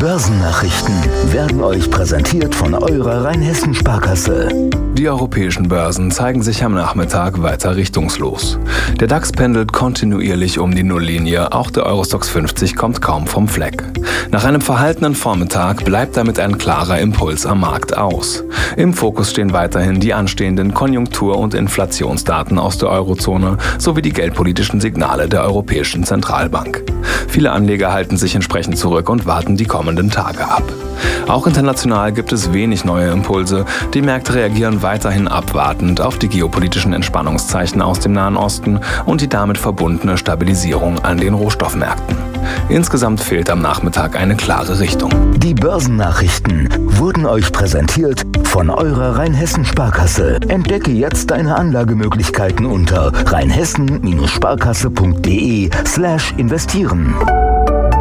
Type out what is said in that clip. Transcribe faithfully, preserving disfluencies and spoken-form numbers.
Börsennachrichten werden euch präsentiert von eurer Rheinhessen-Sparkasse. Die europäischen Börsen zeigen sich am Nachmittag weiter richtungslos. Der DAX pendelt kontinuierlich um die Nulllinie, auch der Eurostoxx fünfzig kommt kaum vom Fleck. Nach einem verhaltenen Vormittag bleibt damit ein klarer Impuls am Markt aus. Im Fokus stehen weiterhin die anstehenden Konjunktur- und Inflationsdaten aus der Eurozone sowie die geldpolitischen Signale der Europäischen Zentralbank. Viele Anleger halten sich entsprechend zurück und warten die kommenden Tage ab. Auch international gibt es wenig neue Impulse. Die Märkte reagieren weiterhin abwartend auf die geopolitischen Entspannungszeichen aus dem Nahen Osten und die damit verbundene Stabilisierung an den Rohstoffmärkten. Insgesamt fehlt am Nachmittag eine klare Richtung. Die Börsennachrichten wurden euch präsentiert von eurer Rheinhessen-Sparkasse. Entdecke jetzt deine Anlagemöglichkeiten unter rheinhessen Sparkasse punkt de slash investieren.